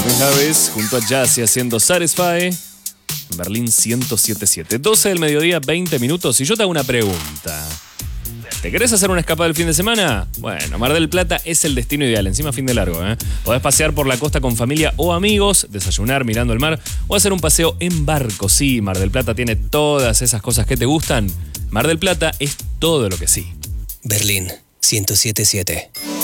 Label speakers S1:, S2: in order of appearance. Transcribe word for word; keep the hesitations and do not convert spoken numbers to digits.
S1: Calvin Harris junto a Jazzy haciendo Satisfy en Berlín ciento siete punto siete. doce del mediodía, veinte minutos. Y yo te hago una pregunta. ¿Te querés hacer una escapada el fin de semana? Bueno, Mar del Plata es el destino ideal, encima fin de largo, ¿eh? Podés pasear por la costa con familia o amigos, desayunar mirando el mar o hacer un paseo en barco. Sí, Mar del Plata tiene todas esas cosas que te gustan. Mar del Plata es todo lo que sí.
S2: Berlín ciento siete punto siete.